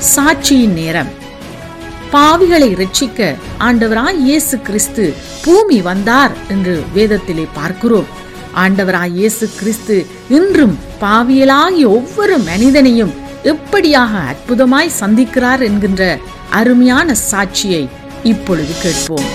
சாட்சியின் நேரம். பாவிகளை இரட்சிக்க ஆண்டவராய் இயேசு கிறிஸ்து பூமி வந்தார் என்று வேதத்திலே பார்க்கிறோம். ஆண்டவராய் இயேசு கிறிஸ்து இன்றும் பாவியலாகிய ஒவ்வொரு மனிதனையும் எப்படியாக அற்புதமாய் சந்திக்கிறார் என்கின்ற அருமையான சாட்சியை இப்பொழுது கேட்போம்.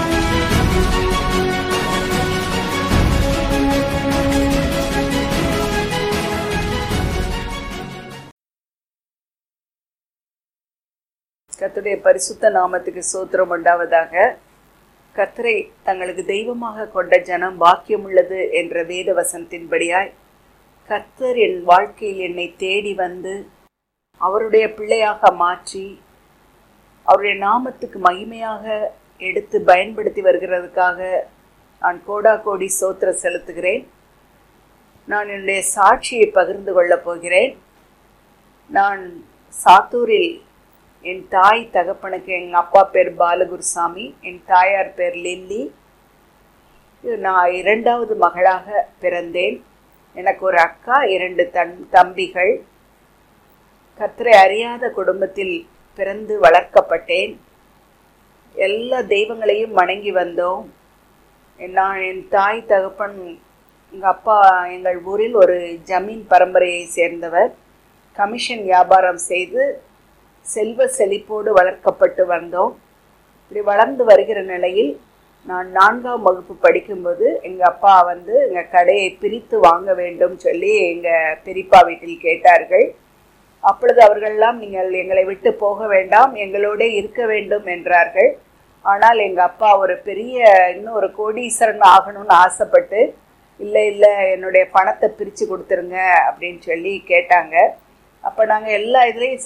கர்த்தருடைய பரிசுத்த நாமத்துக்கு ஸ்தோத்திரம் உண்டாவதாக. கர்த்தரை தங்களுக்கு தெய்வமாக கொண்ட ஜனம் பாக்கியமுள்ளது என்ற வேத வசனத்தின்படியாய் கர்த்தர் என் வாழ்க்கையில் என்னை தேடி வந்து அவருடைய பிள்ளையாக மாற்றி அவருடைய நாமத்துக்கு மகிமையாக எடுத்து பயன்படுத்தி வருகிறதுக்காக நான் கோடாகோடி ஸ்தோத்திரம் செலுத்துகிறேன். நான் என்னுடைய சாட்சியை பகிர்ந்து கொள்ளப் போகிறேன். நான் சாத்தூரில் என் தாய் தகப்பனுக்கு எங்கள் அப்பா பேர் பாலகுருசாமி, என் தாயார் பேர் லில்லி. நான் இரண்டாவது மகளாக பிறந்தேன். எனக்கு ஒரு அக்கா, 2 தம்பிகள். கர்த்தரை அறியாத குடும்பத்தில் பிறந்து வளர்க்கப்பட்டேன். எல்லா தெய்வங்களையும் வணங்கி வந்தோம். என் தாய் தகப்பன், எங்கள் அப்பா எங்கள் ஊரில் ஒரு ஜமீன் பரம்பரையை சேர்ந்தவர். கமிஷன் வியாபாரம் செய்து செல்வ செழிப்போடு வளர்க்கப்பட்டு வந்தோம். இப்படி வளர்ந்து வருகிற நிலையில் நான் 4ஆம் வகுப்பு படிக்கும்போது எங்கள் அப்பா எங்கள் கடையை பிரித்து வாங்க வேண்டும் சொல்லி எங்கள் பெரியப்பா வீட்டில் கேட்டார்கள். அப்பொழுது அவர்களெல்லாம் நீங்கள் எங்களை விட்டு போக வேண்டாம், எங்களோட இருக்க வேண்டும் என்றார்கள். ஆனால் எங்கள் அப்பா ஒரு பெரிய இன்னும் ஒரு கோடீஸ்வரன் ஆகணும்னு ஆசைப்பட்டு இல்லை என்னுடைய பணத்தை பிரித்து கொடுத்துருங்க அப்படின்னு சொல்லி கேட்டாங்க. அப்போ நாங்கள் எல்லா இதுலேயும்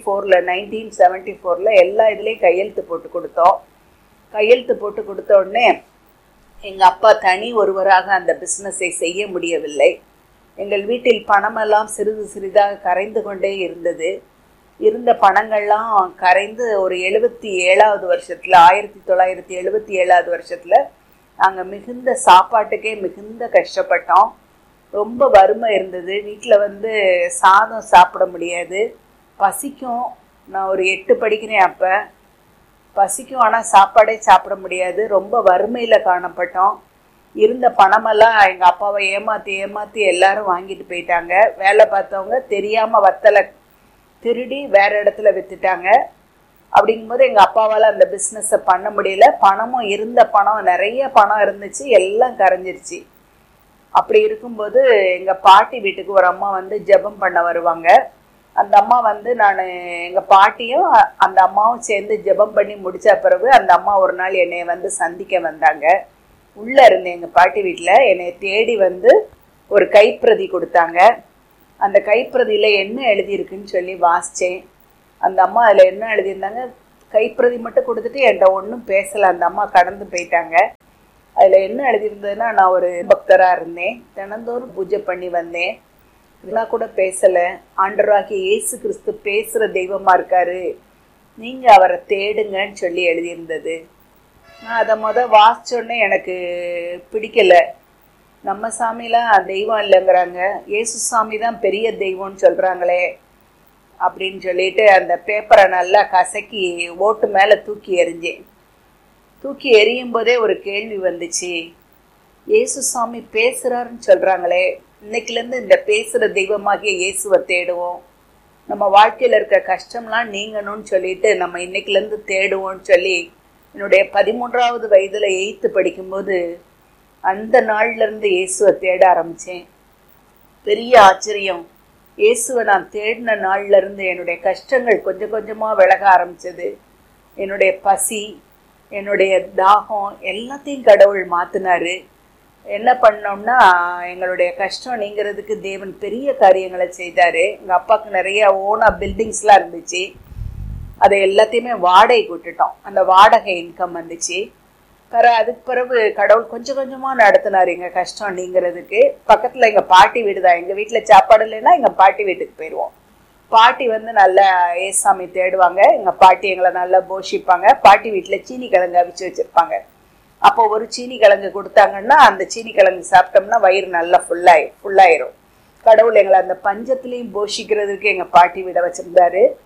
1974 எல்லா இதுலேயும் கையெழுத்து போட்டு கொடுத்தோம். கையெழுத்து போட்டு கொடுத்த உடனே எங்கள் அப்பா தனி ஒருவராக அந்த பிஸ்னஸை செய்ய முடியவில்லை. எங்கள் வீட்டில் பணமெல்லாம் சிறிது சிறிதாக கரைந்து கொண்டே இருந்தது. இருந்த பணங்கள்லாம் கரைந்து ஒரு 77வது வருஷத்தில் 1977வது வருஷத்தில் நாங்கள் மிகுந்த சாப்பாட்டுக்கே மிகுந்த கஷ்டப்பட்டோம். ரொம்ப வறுமை இருந்தது. வீட்டில் சாதம் சாப்பிட முடியாது, பசிக்கும். நான் ஒரு 8 படிக்கிறேன். அப்போ பசிக்கும், ஆனால் சாப்பாடே சாப்பிட முடியாது. ரொம்ப வறுமையில் காணப்பட்டோம். இருந்த பணமெல்லாம் எங்கள் அப்பாவை ஏமாற்றி எல்லாரும் வாங்கிட்டு போயிட்டாங்க. வேலை பார்த்தவங்க தெரியாமல் வத்தலை திருடி வேறு இடத்துல விற்றுட்டாங்க. அப்படிங்கும்போது எங்கள் அப்பாவால் அந்த பிஸ்னஸை பண்ண முடியல. பணமும் இருந்த பணம் நிறைய பணம் இருந்துச்சு, எல்லாம் கரைஞ்சிருச்சு. அப்படி இருக்கும்போது எங்கள் பாட்டி வீட்டுக்கு ஒரு அம்மா ஜெபம் பண்ண வருவாங்க. அந்த அம்மா நான் எங்கள் பாட்டியும் அந்த அம்மாவும் சேர்ந்து ஜெபம் பண்ணி முடித்த பிறகு அந்த அம்மா ஒரு நாள் என்னை சந்திக்க வந்தாங்க. உள்ளே இருந்தேன் எங்கள் பாட்டி வீட்டில். என்னை தேடி ஒரு கைப்பிரதி கொடுத்தாங்க. அந்த கைப்பிரதியில் என்ன எழுதியிருக்குன்னு சொல்லி வாசித்தேன். அந்த அம்மா அதில் என்ன எழுதியிருந்தாங்க, கைப்பிரதி மட்டும் கொடுத்துட்டு என்கிட்ட ஒன்றும் பேசலை. அந்த அம்மா கடந்து போயிட்டாங்க. அதில் என்ன எழுதியிருந்ததுன்னா, நான் ஒரு பக்தராக இருந்தேன், தினந்தோறும் பூஜை பண்ணி வந்தேன், இதெல்லாம் கூட பேசலை. ஆண்டவராகிய இயேசு கிறிஸ்து பேசுகிற தெய்வமாக இருக்காரு, நீங்கள் அவரை தேடுங்கன்னு சொல்லி எழுதியிருந்தது. நான் அதை வாசிச்சோடனே எனக்கு பிடிக்கலை. நம்ம சாமிலாம் தெய்வம் இல்லைங்கிறாங்க, இயேசு சாமி தான் பெரிய தெய்வம்னு சொல்கிறாங்களே அப்படின்னு சொல்லிட்டு அந்த பேப்பரை நல்லா கசக்கி ஓட்டு மேலே தூக்கி எறிஞ்சேன். தூக்கி எறியும் போதே ஒரு கேள்வி வந்துச்சு, இயேசு சாமி பேசுகிறாருன்னு சொல்கிறாங்களே, இன்னைக்குலேருந்து இந்த பேசுகிற தெய்வமாகிய இயேசுவை தேடுவோம், நம்ம வாழ்க்கையில் இருக்க கஷ்டம்லாம் நீங்கணும்னு சொல்லிட்டு நம்ம இன்னைக்குலேருந்து தேடுவோம்னு சொல்லி என்னுடைய 13வது வயதில் 8th படிக்கும்போது அந்த நாள்லேருந்து இயேசுவை தேட ஆரம்பித்தேன். பெரிய ஆச்சரியம், இயேசுவை நான் தேடின நாள்லேருந்து என்னுடைய கஷ்டங்கள் கொஞ்சம் கொஞ்சமாக விலக ஆரம்பித்தது. என்னுடைய பசி, என்னுடைய தாகம் எல்லாத்தையும் கடவுள் மாற்றினார். என்ன பண்ணோம்னா, எங்களுடைய கஷ்டம் நீங்கிறதுக்கு தேவன் பெரிய காரியங்களை செய்தார். எங்கள் அப்பாவுக்கு நிறைய ஓனாக பில்டிங்ஸ்லாம் இருந்துச்சு. அதை எல்லாத்தையுமே வாடகைக்கு விட்டுட்டோம். அந்த வாடகை இன்கம் வந்துச்சு. அதுக்கு பிறகு கடவுள் கொஞ்சம் கொஞ்சமாக நடத்தினார் எங்கள் கஷ்டம் நீங்கிறதுக்கு. பக்கத்தில் எங்கள் பாட்டி வீடு தான். எங்கள் வீட்டில் சாப்பாடு இல்லைன்னா எங்கள் பாட்டி வீட்டுக்கு போயிடுவோம். பாட்டி நல்லா ஏசாமி தேடுவாங்க. எங்கள் பாட்டி எங்களை நல்லா போஷிப்பாங்க. பாட்டி வீட்டில் சீனி கிழங்கு அவிச்சு வச்சுருப்பாங்க. அப்போ ஒரு சீனி கிழங்கு கொடுத்தாங்கன்னா அந்த சீனி கிழங்கு சாப்பிட்டோம்னா வயிறு நல்லா ஃபுல்லாயிரும். கடவுள் எங்களை அந்த பஞ்சத்துலேயும் போஷிக்கிறதுக்கு எங்கள் பாட்டி விட வச்சுருந்தாரு.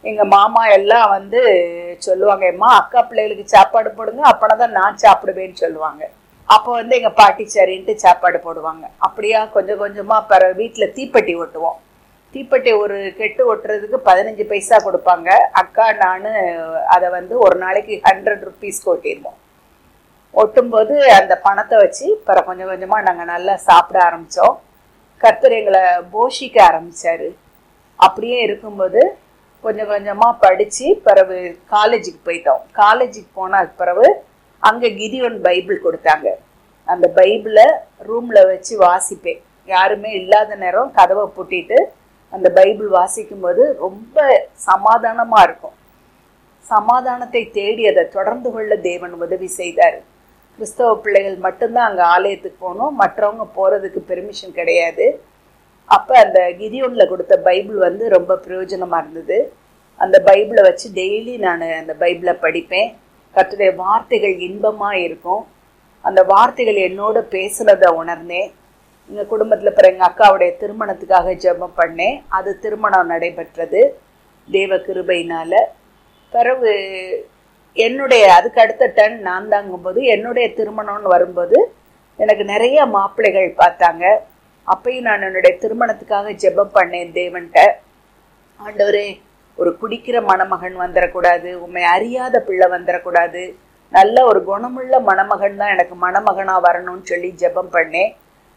எங்கள் மாமா எல்லாம் வந்து சொல்லுவாங்க, அம்மா அக்கா பிள்ளைகளுக்கு சாப்பாடு போடுங்க, அப்போனா தான் நான் சாப்பிடுவேன்னு சொல்லுவாங்க. அப்போ வந்து எங்கள் பாட்டி சரின்ட்டு சாப்பாடு போடுவாங்க. அப்படியா கொஞ்சம் கொஞ்சமாக பிற வீட்டில் தீப்பெட்டி ஒட்டுவோம். தீப்பெட்டி ஒரு கெட்டு ஒட்டுறதுக்கு 15 பைசா கொடுப்பாங்க. அக்கா நான் அதை வந்து ஒரு நாளைக்கு 100 ருபீஸ்க்கு ஒட்டிடுவோம். ஒட்டும்போது அந்த பணத்தை வச்சு பிற கொஞ்சம் கொஞ்சமாக நாங்கள் நல்லா சாப்பிட ஆரம்பித்தோம். கர்த்தர் எங்களை போஷிக்க ஆரம்பித்தார். அப்படியே இருக்கும்போது கொஞ்சம் கொஞ்சமாக படித்து பிறகு காலேஜுக்கு போயிட்டோம். காலேஜுக்கு போனால் பிறகு அங்கே கிதியோன் பைபிள் கொடுத்தாங்க. அந்த பைபிளை ரூமில் வச்சு வாசிப்பேன். யாருமே இல்லாத நேரம் கதவை பூட்டிட்டு அந்த பைபிள் வாசிக்கும்போது ரொம்ப சமாதானமாக இருக்கும். சமாதானத்தை தேடி அதை தொடர்ந்து கொள்ள தேவன் உதவி செய்தார். கிறிஸ்தவ பிள்ளைகள் மட்டும்தான் அங்கே ஆலயத்துக்கு போகணும், மற்றவங்க போகிறதுக்கு பெர்மிஷன் கிடையாது. அப்போ அந்த கிதியோனில் கொடுத்த பைபிள் வந்து ரொம்ப பிரயோஜனமாக இருந்தது. அந்த பைபிளை வச்சு டெய்லி நான் அந்த பைபிளை படிப்பேன். கர்த்தருடைய வார்த்தைகள் இன்பமாக இருக்கும். அந்த வார்த்தைகள் என்னோட பேசுனதை உணர்ந்தேன். எங்கள் குடும்பத்தில் பிற எங்கள் அக்காவுடைய திருமணத்துக்காக ஜெபம் பண்ணேன். அது திருமணம் நடைபெற்றது தேவ கிருபையினால். பிறகு என்னுடைய அதுக்கு அடுத்த டன் நான் தாங்கும்போது என்னுடைய திருமணம்னு வரும்போது எனக்கு நிறைய மாப்பிள்ளைகள் பார்த்தாங்க. அப்பயும் நான் என்னுடைய திருமணத்துக்காக ஜெபம் பண்ணேன் தேவன்கிட்ட. ஆண்டவரே, ஒரு குடிக்கிற மணமகன் வந்துடக்கூடாது, உண்மை அறியாத பிள்ளை வந்துடக்கூடாது, நல்ல ஒரு குணமுள்ள மணமகன் தான் எனக்கு மணமகனாக வரணும்னு சொல்லி ஜெபம் பண்ணேன்.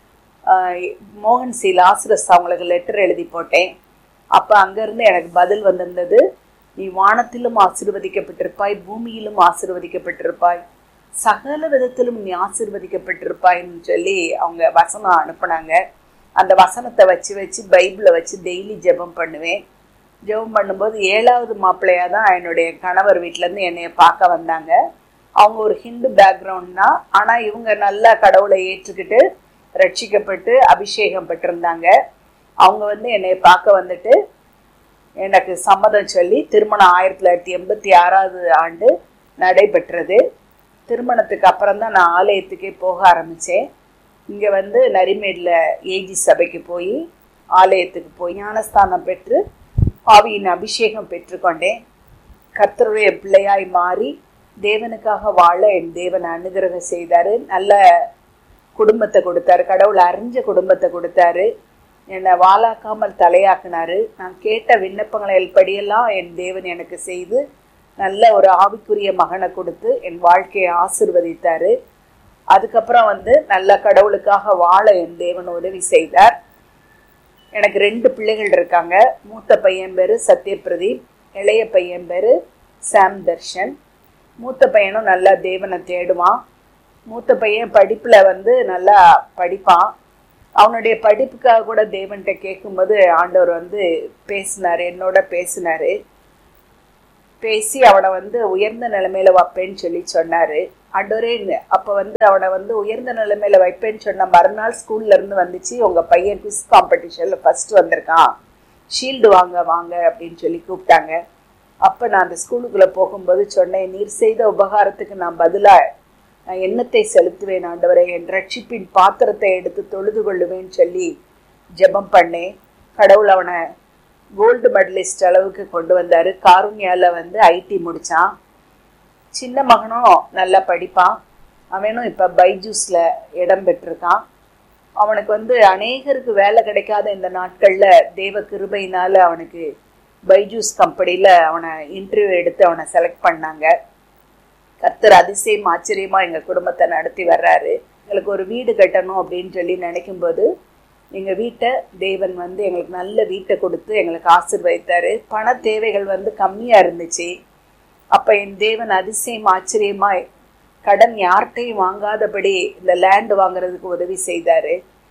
மோகன் சி லாசரஸ் அவங்களுக்கு லெட்டர் எழுதி போட்டேன். அப்போ அங்கேருந்து எனக்கு பதில் வந்திருந்தது, நீ வானத்திலும் ஆசீர்வதிக்கப்பட்டிருப்பாய், பூமியிலும் ஆசீர்வதிக்கப்பட்டிருப்பாய், சகல விதத்திலும் நீ ஆசீர்வதிக்கப்பட்டிருப்பாய்ன்னு சொல்லி அவங்க வசனம் அனுப்புனாங்க. அந்த வசனத்தை வச்சு பைபிளை வச்சு டெய்லி ஜெபம் பண்ணுவேன். ஜெபம் பண்ணும்போது 7வது மாப்பிள்ளையாக தான் என்னுடைய கணவர் வீட்டிலேருந்து என்னைய பார்க்க வந்தாங்க. அவங்க ஒரு ஹிந்து பேக்ரவுண்ட்னா, ஆனால் இவங்க நல்லா கடவுளை ஏற்றுக்கிட்டு ரட்சிக்கப்பட்டு அபிஷேகம் பெற்றிருந்தாங்க. அவங்க வந்து என்னை பார்க்க வந்துட்டு எனக்கு சம்மதம் சொல்லி திருமணம் 1986 ஆண்டு நடைபெற்றது. திருமணத்துக்கு அப்புறம் தான் நான் ஆலயத்துக்கே போக ஆரம்பித்தேன். இங்கே வந்து நரிமேடில் ஏஜி சபைக்கு போய் ஆலயத்துக்கு போய் ஞானஸ்தானம் பெற்று ஆவியின் அபிஷேகம் பெற்றுக்கொண்டேன். கர்த்தருடைய பிள்ளையாய் மாறி தேவனுக்காக வாழ என் தேவன் அனுகிரகம் செய்தார். நல்ல குடும்பத்தை கொடுத்தாரு, கடவுள் அறிஞ்ச குடும்பத்தை கொடுத்தாரு. என்னை வாளாக்காமல் தலையாக்குனாரு. நான் கேட்ட விண்ணப்பங்களை படியெல்லாம் என் தேவன் எனக்கு செய்து நல்ல ஒரு ஆவிக்குரிய மகனை கொடுத்து என் வாழ்க்கையை ஆசீர்வதித்தார். அதுக்கப்புறம் வந்து நல்ல கடவுளுக்காக வாழ என் தேவன் உதவி செய்தார். எனக்கு 2 பிள்ளைகள் இருக்காங்க. மூத்த பையன் பேர் சத்யபிரதீப், இளைய பையன் பேர் சாம் தர்ஷன். மூத்த பையனும் நல்லா தேவனை தேடுவான். மூத்த பையன் படிப்பில் வந்து நல்லா படிப்பான். அவனுடைய படிப்புக்காக கூட தேவன்கிட்ட கேட்கும்போது ஆண்டவர் வந்து பேசினார், என்னோட பேசினார். பேசி அவனை வந்து உயர்ந்த நிலைமையில வைப்பேன்னு சொல்லி சொன்னார். ஆண்டவரே, அப்போ வந்து அவனை வந்து உயர்ந்த நிலைமையில வைப்பேன்னு சொன்ன மறுநாள் ஸ்கூல்லேருந்து வந்துச்சு, உங்கள் பையன் குவிஸ் காம்படிஷனில் ஃபஸ்ட்டு வந்திருக்கான், ஷீல்டு வாங்க வாங்க அப்படின்னு சொல்லி கூப்பிட்டாங்க. அப்போ நான் அந்த ஸ்கூலுக்குள்ளே போகும்போது சொன்னேன், நீர் செய்த உபகாரத்துக்கு நான் பதிலாக நான் எண்ணத்தை செலுத்துவேன் ஆண்டவரே, என் ரட்சிப்பின் பாத்திரத்தை எடுத்து தொழுது கொள்ளுவேன்னு சொல்லி ஜெபம் பண்ணேன். கடவுள் அவனை கோல்டு மெடலிஸ்ட் அளவுக்கு கொண்டு வந்தார். காருண்யாவில் வந்து ஐடி முடித்தான். சின்ன மகனும் நல்லா படிப்பான். அவனும் இப்போ பைஜூஸில் இடம் பெற்றிருக்கான். அவனுக்கு வந்து அநேகருக்கு வேலை கிடைக்காத இந்த நாட்களில் தேவ கிருபையினால் அவனுக்கு பைஜூஸ் கம்பெனியில் அவனை இன்டர்வியூ எடுத்து அவனை செலக்ட் பண்ணாங்க. கர்த்தர் அதிசயம் ஆச்சரியமாக எங்கள் குடும்பத்தை நடத்தி வர்றாரு. எங்களுக்கு ஒரு வீடு கட்டணும் அப்படின்னு சொல்லி நினைக்கும்போது எங்கள் வீட்டை தேவன் வந்து எங்களுக்கு நல்ல வீட்டை கொடுத்து எங்களுக்கு ஆசீர்வதித்தார். பண தேவைகள் வந்து கம்மியாக இருந்துச்சு. அப்போ என் தேவன் அதிசயம் ஆச்சரியமாய் கடன் யார்கிட்டையும் வாங்காதபடி இந்த லேண்டு வாங்குறதுக்கு உதவி செய்தார்.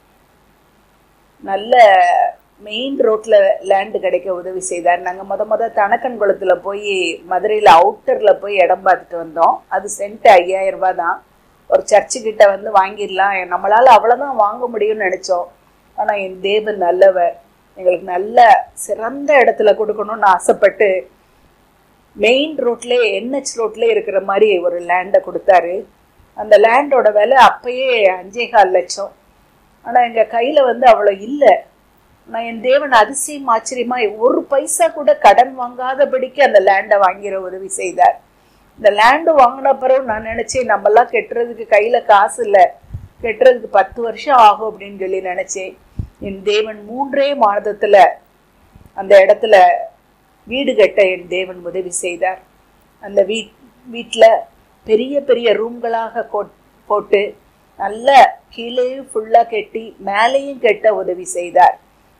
நல்ல மெயின் ரோட்டில் லேண்டு கிடைக்க உதவி செய்தார். நாங்கள் முத தனக்கன்குளத்தில் போய் மதுரையில் அவுட்டரில் போய் இடம் பார்த்துட்டு வந்தோம். அது சென்ட் 5000 ரூபாய் தான். ஒரு சர்ச்சுக்கிட்ட வந்து வாங்கிடலாம், நம்மளால் அவ்வளோதான் வாங்க முடியும்னு நினச்சோம். ஆனால் என் தேவன் நல்லவர், எங்களுக்கு நல்ல சிறந்த இடத்துல கொடுக்கணும்னு ஆசைப்பட்டு மெயின் ரோட்லே NH ரோட்லேயே இருக்கிற மாதிரி ஒரு லேண்டை கொடுத்தாரு. அந்த லேண்டோட விலை அப்பயே 5,4 லட்சம். ஆனால் எங்கள் கையில் வந்து அவ்வளோ இல்லை. நான் என் தேவன் அதிசயம் ஆச்சரியமாய் ஒரு பைசா கூட கடன் வாங்காதபடிக்கு அந்த லேண்டை வாங்கிற உதவி செய்தார். இந்த லேண்டு வாங்கின பிறகு நான் நினைச்சேன், நம்மெல்லாம் கெட்டுறதுக்கு கையில காசு இல்லை, கெட்டுறதுக்கு 10 வருஷம் ஆகும் அப்படின்னு சொல்லி நினைச்சேன். என் தேவன் 3 மாதத்துல அந்த இடத்துல வீடு கட்ட என் தேவன் உதவி செய்தார். அந்த வீட்டில் பெரிய பெரிய ரூம்களாக போட்டு நல்ல கீழே ஃபுல்லா கெட்டி மேலேயும் கெட்ட உதவி செய்தார்.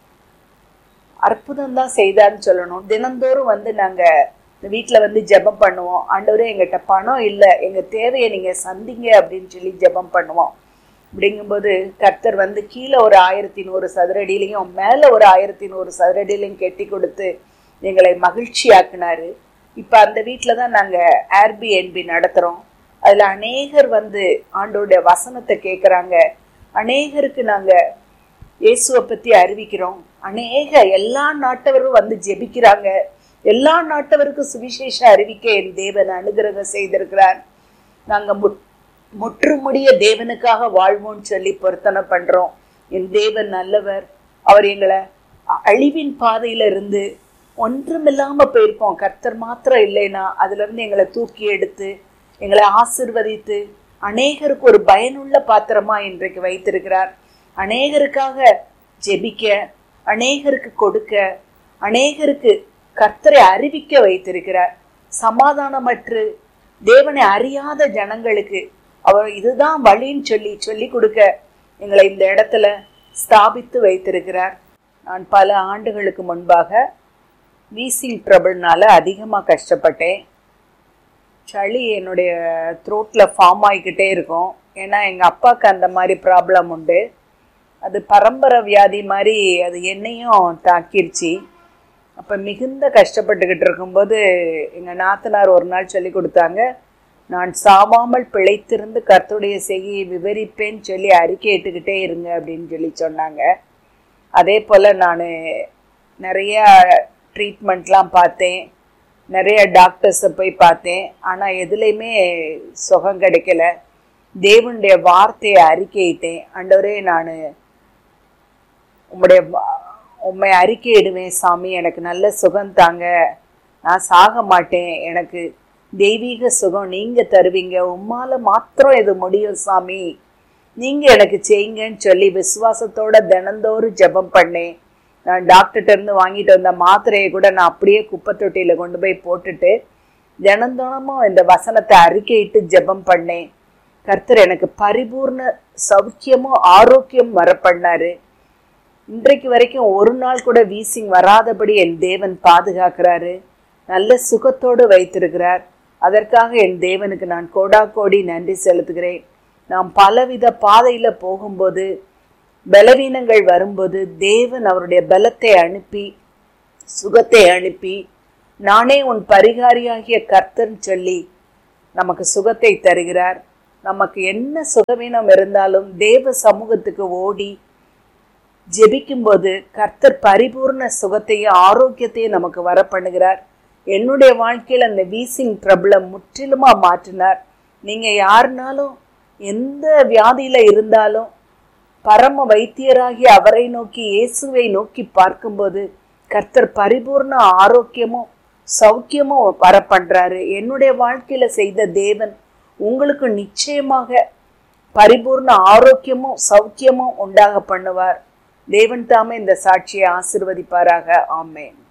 அற்புதம் தான் செய்தார்னு சொல்லணும். தினந்தோறும் வந்து நாங்க வீட்டுல வந்து ஜெபம் பண்ணுவோம். ஆண்டவரே, எங்கிட்ட பணம் இல்லை, எங்க தேவையை நீங்க சந்திங்க அப்படின்னு சொல்லி ஜெபம் பண்ணுவோம். அப்படிங்கும்போது கர்த்தர் வந்து கீழே ஒரு 1100 சதுரடியிலையும் மேல ஒரு 1100 சதுரடியிலையும் கெட்டி கொடுத்து எங்களை மகிழ்ச்சி ஆக்குனாரு. இப்ப அந்த வீட்டுல தான் நாங்க ஏர்பிஎன்பி நடத்துறோம். அதுல அநேகர் வந்து ஆண்டோடைய வசனத்தை கேட்கறாங்க. அநேகருக்கு நாங்க இயேசுவை பத்தி அறிவிக்கிறோம். எல்லா நாட்டவரும் வந்து ஜெபிக்கிறாங்க. எல்லா நாட்டவருக்கும் சுவிசேஷம் அறிவிக்க என் தேவன் அனுகிரகம் செய்திருக்கிறார். நாங்க முற்றுமுடிய தேவனுக்காக வாழ்வோம்னு சொல்லி பொருத்தனை பண்றோம். என் தேவன் நல்லவர். அவர் எங்களை அழிவின் பாதையில இருந்து ஒன்றுமில்லாம போயிருக்கோம். கர்த்தர் மாத்திரம் இல்லைன்னா அதுல இருந்து எங்களை தூக்கி எடுத்து எங்களை ஆசிர்வதித்து அநேகருக்கு ஒரு பயனுள்ள பாத்திரமா இன்றைக்கு வைத்திருக்கிறார். அநேகருக்காக ஜெபிக்க, அநேகருக்கு கொடுக்க, அநேகருக்கு கர்த்தரை அறிவிக்க வைத்திருக்கிறார். சமாதானமற்று தேவனை அறியாத ஜனங்களுக்கு அவர் இதுதான் வழின்னு சொல்லி கொடுக்க எங்களை இந்த இடத்துல ஸ்தாபித்து வைத்திருக்கிறார். நான் பல ஆண்டுகளுக்கு முன்பாக வீசிங் ட்ரபிள்னால அதிகமாக கஷ்டப்பட்டேன். சளி என்னுடைய த்ரோட்ல ஃபார்ம் ஆகிக்கிட்டே இருக்கும். ஏன்னா எங்கள் அப்பாவுக்கு அந்த மாதிரி ப்ராப்ளம் உண்டு. அது பரம்பரை வியாதி மாதிரி அது என்னையும் தாக்கிருச்சு. அப்போ மிகுந்த கஷ்டப்பட்டுக்கிட்டு இருக்கும்போது எங்கள் நாத்தனார் ஒரு நாள் சொல்லி கொடுத்தாங்க, நான் சாவாமல் பிழைத்திருந்து கர்த்தருடைய செய்கையை விவரிப்பேன்னு சொல்லி அறிக்கையிட்டுக்கிட்டே இருங்க அப்படின்னு சொல்லி சொன்னாங்க. அதே போல் நான் நிறையா ட்ரீட்மெண்ட்லாம் பார்த்தேன், நிறைய டாக்டர்ஸை போய் பார்த்தேன். ஆனால் எதுலேயுமே சுகம் கிடைக்கல. தேவனுடைய வார்த்தையை அறிக்கையிட்டேன். ஆண்டவரே, நான் உம்மை அறிக்கையிடுவேன் சாமி, எனக்கு நல்ல சுகம் தாங்க, நான் சாக மாட்டேன், எனக்கு தெய்வீக சுகம் நீங்க தருவீங்க, உம்மால மாத்திரம் இது முடியும் சாமி, நீங்க எனக்கு செய்யுங்கன்னு சொல்லி விசுவாசத்தோட தினந்தோறும் ஜெபம் பண்ணேன். நான் டாக்டர்கிட்ட இருந்து வாங்கிட்டு வந்த மாத்திரையை கூட நான் அப்படியே குப்பை தொட்டியில கொண்டு போய் போட்டுட்டு தினந்தோனமும் இந்த வசனத்தை அறிக்கையிட்டு ஜெபம் பண்ணேன். கர்த்தர் எனக்கு பரிபூர்ண சௌக்கியமும் ஆரோக்கியம் வர பண்ணாரு. இன்றைக்கு வரைக்கும் ஒரு நாள் கூட வீசிங் வராதபடி என் தேவன் பாதுகாக்கிறாரு, நல்ல சுகத்தோடு வைத்திருக்கிறார். அதற்காக என் தேவனுக்கு நான் கோடாகோடி நன்றி செலுத்துகிறேன். நாம் பலவித பாதையில போகும்போது, பலவீனங்கள் வரும்போது தேவன் அவருடைய பலத்தை அனுப்பி சுகத்தை அனுப்பி நானே உன் பரிகாரியாகிய கர்த்தர்ன்னு சொல்லி நமக்கு சுகத்தை தருகிறார். நமக்கு என்ன சுகவீனம் இருந்தாலும் தேவ சமூகத்துக்கு ஓடி ஜெபிக்கும்போது கர்த்தர் பரிபூர்ண சுகத்தையும் ஆரோக்கியத்தையும் நமக்கு வர பண்ணுகிறார். என்னுடைய வாழ்க்கையில் அந்த வீசிங் ட்ரபிளை முற்றிலுமா மாற்றினார். நீங்க யாருனாலும் எந்த வியாதியில இருந்தாலும் பரம வைத்தியராகி அவரை நோக்கி இயேசுவை நோக்கி பார்க்கும்போது கர்த்தர் பரிபூர்ண ஆரோக்கியமும் சௌக்கியமும் வர பண்றாரு. என்னுடைய வாழ்க்கையில செய்த தேவன் உங்களுக்கு நிச்சயமாக பரிபூர்ண ஆரோக்கியமும் சௌக்கியமும் உண்டாக பண்ணுவார். தேவன் தாமே இந்த சாட்சியை ஆசீர்வதிப்பாராக. ஆமென்.